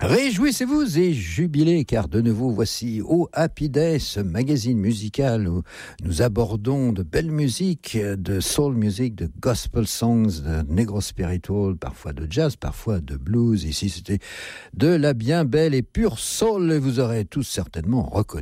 Réjouissez-vous et jubilez, car de nouveau voici au Happy Day, ce magazine musical où nous abordons de belles musiques, de soul music, de gospel songs, de negro spiritual, parfois de jazz, parfois de blues. Ici, c'était de la bien belle et pure soul, et vous aurez tous certainement reconnu